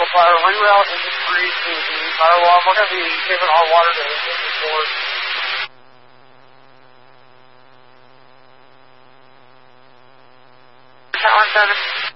fire, reroute into 3 fire alarm. We're going to be giving our water to the board. Tower 7.